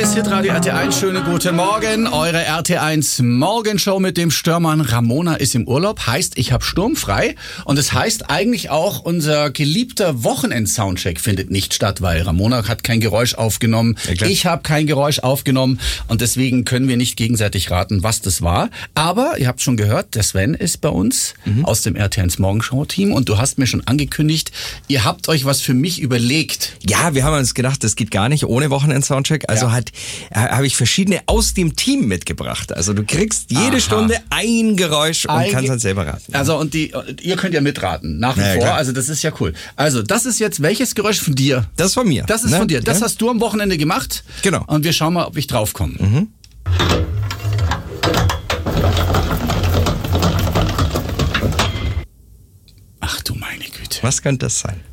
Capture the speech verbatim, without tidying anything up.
ist Hitradio R T eins. Schönen guten Morgen. Eure R T eins Morgenshow mit dem Stürmann. Ramona ist im Urlaub. Heißt, ich habe sturmfrei. Und es heißt eigentlich auch, unser geliebter Wochenend-Soundcheck findet nicht statt, weil Ramona hat kein Geräusch aufgenommen. Ja, ich habe kein Geräusch aufgenommen. Und deswegen können wir nicht gegenseitig raten, was das war. Aber ihr habt schon gehört, der Sven ist bei uns mhm. aus dem R T eins Morgenshow-Team. Und du hast mir schon angekündigt, ihr habt euch was für mich überlegt. Ja, wir haben uns gedacht, das geht gar nicht ohne Wochenend-Soundcheck. Also ja. hat habe ich verschiedene aus dem Team mitgebracht. Also du kriegst jede Aha. Stunde ein Geräusch und ein kannst dann selber raten. Also und die ihr könnt ja mitraten, nach wie ja, vor. Klar. Also das ist ja cool. Also das ist jetzt welches Geräusch von dir? Das ist von mir. Das ist ne? von dir. Das ja? hast du am Wochenende gemacht. Genau. Und wir schauen mal, ob ich draufkomme. Mhm. Ach du meine Güte. Was könnte das sein?